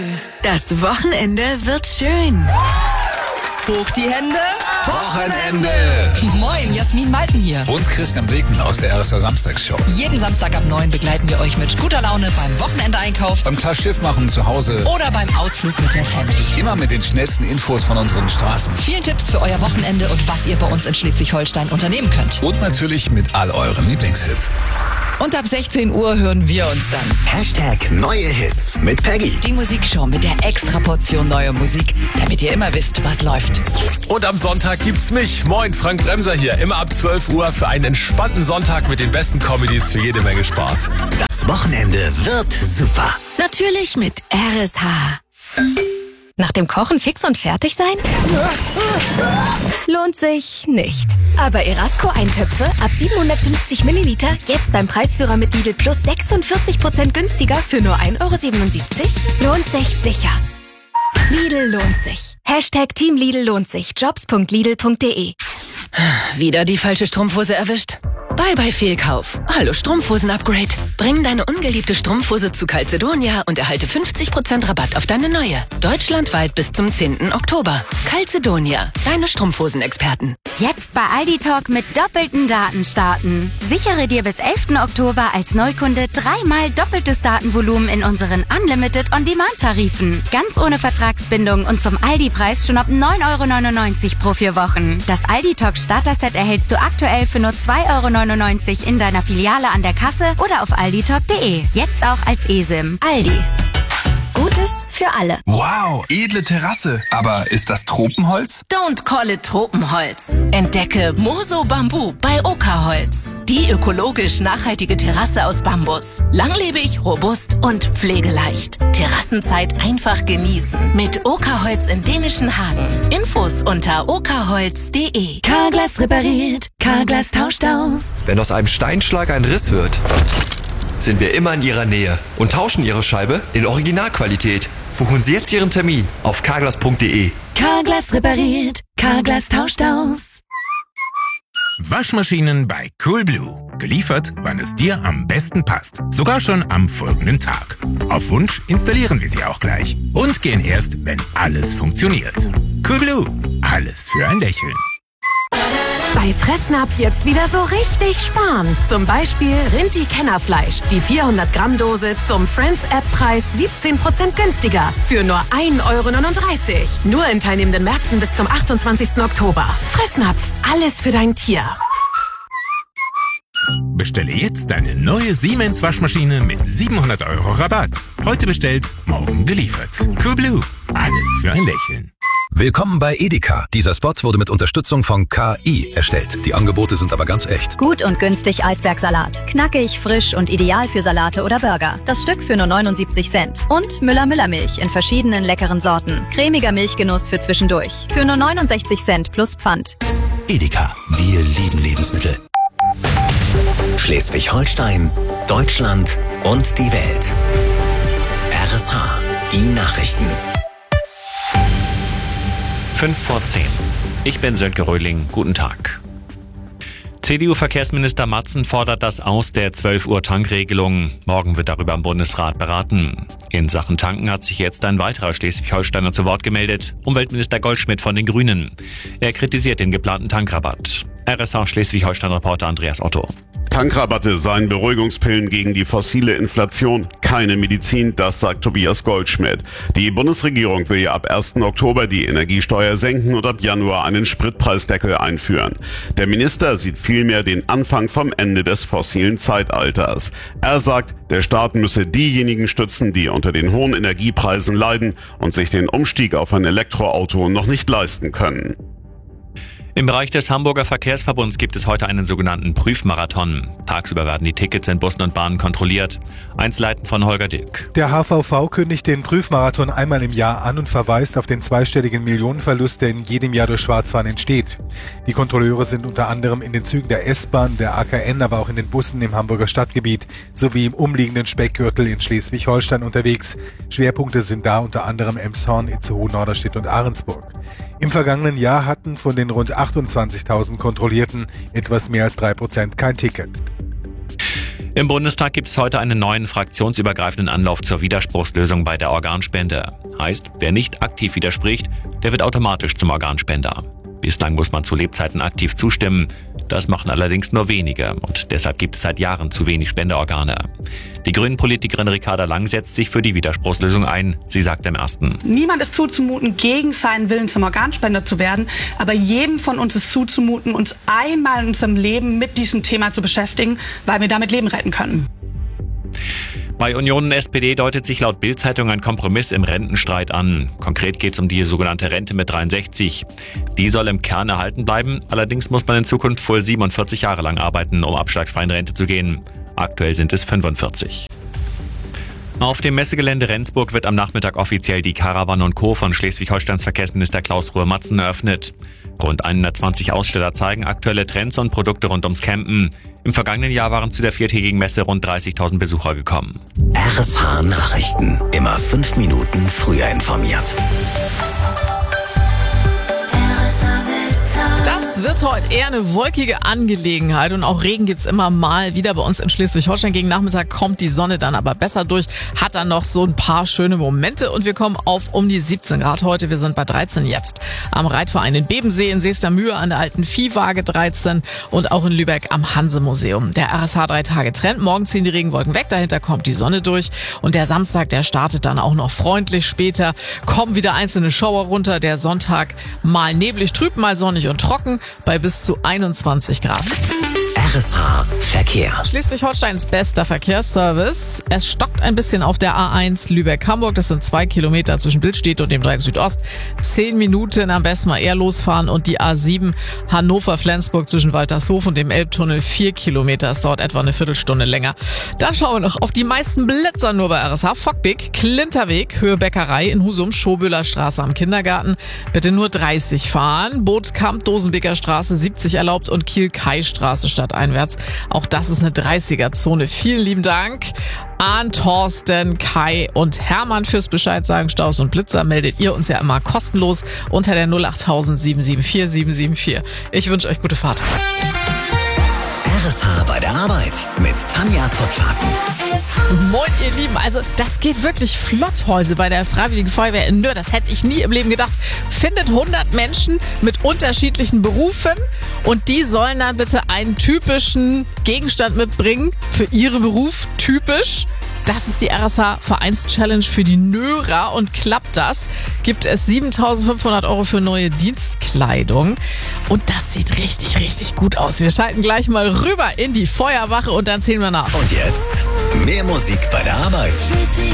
Das Wochenende wird schön. Hoch die Hände. Wochenende. Moin, Jasmin Malten hier. Und Christian Degen aus der RSA Samstagsshow. Jeden Samstag ab 9 begleiten wir euch mit guter Laune beim Wochenendeinkauf, Beim klar Schiff machen zu Hause. oder beim Ausflug mit der Family. Immer mit den schnellsten Infos von unseren Straßen. Vielen Tipps für euer Wochenende und was ihr bei uns in Schleswig-Holstein unternehmen könnt. Und natürlich mit all euren Lieblingshits. Und ab 16 Uhr hören wir uns dann. #Neue Hits mit Peggy. Die Musikshow mit der extra Portion neuer Musik, damit ihr immer wisst, was läuft. Und am Sonntag gibt's mich. Moin, Frank Bremser hier. Immer ab 12 Uhr für einen entspannten Sonntag mit den besten Comedies für jede Menge Spaß. Das Wochenende wird super. Natürlich mit RSH. Nach dem Kochen fix und fertig sein? Lohnt sich nicht. Aber Erasco-Eintöpfe ab 750 Milliliter jetzt beim Preisführer mit Lidl Plus 46% günstiger für nur 1,77 €? Lohnt sich sicher. Lidl lohnt sich. Team Lidl lohnt sich. Jobs.lidl.de. Wieder die falsche Strumpfhose erwischt? Bye Fehlkauf. Hallo Strumpfhosen-Upgrade. Bring deine ungeliebte Strumpfhose zu Calzedonia und erhalte 50% Rabatt auf deine neue. Deutschlandweit bis zum 10. Oktober. Calzedonia, deine Strumpfhosenexperten. Jetzt bei Aldi Talk mit doppelten Daten starten. Sichere dir bis 11. Oktober als Neukunde 3-mal doppeltes Datenvolumen in unseren Unlimited On-Demand-Tarifen. Ganz ohne Vertragsbindung und zum Aldi-Preis schon ab 9,99 € pro 4 Wochen. Das Aldi Talk Starter-Set erhältst du aktuell für nur 2,99 € in deiner Filiale an der Kasse oder auf alditalk.de. Jetzt auch als eSIM. Aldi. Gutes für alle. Wow, edle Terrasse. Aber ist das Tropenholz? Don't call it Tropenholz. Entdecke Moso Bambu bei Oka-Holz. Die ökologisch nachhaltige Terrasse aus Bambus. Langlebig, robust und pflegeleicht. Terrassenzeit einfach genießen. Mit Oka-Holz in dänischen Hagen. Infos unter okaholz.de. Carglass repariert. Carglass tauscht aus. Wenn aus einem Steinschlag ein Riss wird, sind wir immer in Ihrer Nähe und tauschen Ihre Scheibe in Originalqualität. Buchen Sie jetzt Ihren Termin auf carglass.de. Carglass repariert. Carglass tauscht aus. Waschmaschinen bei Coolblue. Geliefert, wann es dir am besten passt. Sogar schon am folgenden Tag. Auf Wunsch installieren wir sie auch gleich. Und gehen erst, wenn alles funktioniert. Coolblue. Alles für ein Lächeln. Bei Fressnapf jetzt wieder so richtig sparen. Zum Beispiel Rinti-Kennerfleisch. Die 400 Gramm Dose zum Friends-App-Preis 17% günstiger. Für nur 1,39 €. Nur in teilnehmenden Märkten bis zum 28. Oktober. Fressnapf. Alles für dein Tier. Bestelle jetzt deine neue Siemens Waschmaschine mit 700 € Rabatt. Heute bestellt, morgen geliefert. Coolblue. Alles für ein Lächeln. Willkommen bei Edeka. Dieser Spot wurde mit Unterstützung von KI erstellt. Die Angebote sind aber ganz echt. Gut und günstig Eisbergsalat. Knackig, frisch und ideal für Salate oder Burger. Das Stück für nur 79 Cent. Und Müller-Milch in verschiedenen leckeren Sorten. Cremiger Milchgenuss für zwischendurch. Für nur 69 Cent plus Pfand. Edeka. Wir lieben Lebensmittel. Schleswig-Holstein, Deutschland und die Welt. RSH. Die Nachrichten. 5 vor 10. Ich bin Sönke Röhling. Guten Tag. CDU-Verkehrsminister Matzen fordert das Aus der 12-Uhr-Tankregelung. Morgen wird darüber im Bundesrat beraten. In Sachen Tanken hat sich jetzt ein weiterer Schleswig-Holsteiner zu Wort gemeldet. Umweltminister Goldschmidt von den Grünen. Er kritisiert den geplanten Tankrabatt. RSH Schleswig-Holstein-Reporter Andreas Otto. Tankrabatte seien Beruhigungspillen gegen die fossile Inflation, keine Medizin, das sagt Tobias Goldschmidt. Die Bundesregierung will ja ab 1. Oktober die Energiesteuer senken und ab Januar einen Spritpreisdeckel einführen. Der Minister sieht vielmehr den Anfang vom Ende des fossilen Zeitalters. Er sagt, der Staat müsse diejenigen stützen, die unter den hohen Energiepreisen leiden und sich den Umstieg auf ein Elektroauto noch nicht leisten können. Im Bereich des Hamburger Verkehrsverbunds gibt es heute einen sogenannten Prüfmarathon. Tagsüber werden die Tickets in Bussen und Bahnen kontrolliert. Einzelheiten von Holger Dick. Der HVV kündigt den Prüfmarathon einmal im Jahr an und verweist auf den zweistelligen Millionenverlust, der in jedem Jahr durch Schwarzfahren entsteht. Die Kontrolleure sind unter anderem in den Zügen der S-Bahn, der AKN, aber auch in den Bussen im Hamburger Stadtgebiet sowie im umliegenden Speckgürtel in Schleswig-Holstein unterwegs. Schwerpunkte sind da unter anderem Elmshorn, Itzehoe, Norderstedt und Ahrensburg. Im vergangenen Jahr hatten von den rund 28.000 Kontrollierten etwas mehr als 3% kein Ticket. Im Bundestag gibt es heute einen neuen fraktionsübergreifenden Anlauf zur Widerspruchslösung bei der Organspende. Heißt, wer nicht aktiv widerspricht, der wird automatisch zum Organspender. Bislang muss man zu Lebzeiten aktiv zustimmen. Das machen allerdings nur wenige und deshalb gibt es seit Jahren zu wenig Spenderorgane. Die Grünen-Politikerin Ricarda Lang setzt sich für die Widerspruchslösung ein. Sie sagt im Ersten: Niemand ist zuzumuten, gegen seinen Willen zum Organspender zu werden, aber jedem von uns ist zuzumuten, uns einmal in unserem Leben mit diesem Thema zu beschäftigen, weil wir damit Leben retten können. Bei Union und SPD deutet sich laut Bild-Zeitung ein Kompromiss im Rentenstreit an. Konkret geht es um die sogenannte Rente mit 63. Die soll im Kern erhalten bleiben. Allerdings muss man in Zukunft wohl 47 Jahre lang arbeiten, um abschlagsfrei in Rente zu gehen. Aktuell sind es 45. Auf dem Messegelände Rendsburg wird am Nachmittag offiziell die Caravan & Co. von Schleswig-Holsteins Verkehrsminister Klaus Ruhe-Matzen eröffnet. Rund 120 Aussteller zeigen aktuelle Trends und Produkte rund ums Campen. Im vergangenen Jahr waren zu der viertägigen Messe rund 30.000 Besucher gekommen. RSH Nachrichten. Immer 5 Minuten früher informiert. Das wird heute eher eine wolkige Angelegenheit und auch Regen gibt's immer mal wieder bei uns in Schleswig-Holstein. Gegen Nachmittag kommt die Sonne dann aber besser durch, hat dann noch so ein paar schöne Momente und wir kommen auf um die 17 Grad heute. Wir sind bei 13 jetzt. Am Reitverein in Bebensee, in Seestermühe an der alten Viehwaage 13 und auch in Lübeck am Hanse-Museum. Der RSH 3-Tage-Trend. Morgen ziehen die Regenwolken weg, dahinter kommt die Sonne durch und der Samstag, der startet dann auch noch freundlich. Später kommen wieder einzelne Schauer runter. Der Sonntag mal neblig, trüb, mal sonnig und trocken bei bis zu 21 Grad. RSH Verkehr. Schleswig-Holsteins bester Verkehrsservice. Es stockt ein bisschen auf der A1 Lübeck-Hamburg. Das sind 2 Kilometer zwischen Billstedt und dem Dreieck Südost. 10 Minuten am besten mal eher losfahren. Und die A7 Hannover-Flensburg zwischen Waltershof und dem Elbtunnel 4 Kilometer. Es dauert etwa eine Viertelstunde länger. Dann schauen wir noch auf die meisten Blitzer nur bei RSH. Fockbeck, Klinterweg, Höhe Bäckerei in Husum, Schobühler Straße am Kindergarten. Bitte nur 30 fahren. Bootskamp, Dosenbeker Straße 70 erlaubt und Kiel-Kai-Straße stadteinwärts. Auch das ist eine 30er-Zone. Vielen lieben Dank an Thorsten, Kai und Hermann fürs Bescheid sagen. Staus und Blitzer meldet ihr uns ja immer kostenlos unter der 08000 774 774. Ich wünsche euch gute Fahrt. RSH bei der Arbeit mit Tanja Pottfaken. Moin ihr Lieben, also das geht wirklich flott heute bei der Freiwilligen Feuerwehr in Nürr. Das hätte ich nie im Leben gedacht. Findet 100 Menschen mit unterschiedlichen Berufen und die sollen dann bitte einen typischen Gegenstand mitbringen für ihren Beruf, typisch. Das ist die RSH Vereins-Challenge für die Nörer und klappt das, gibt es 7.500 € für neue Dienstkleidung und das sieht richtig, richtig gut aus. Wir schalten gleich mal rüber in die Feuerwache und dann zählen wir nach. Und jetzt mehr Musik bei der Arbeit.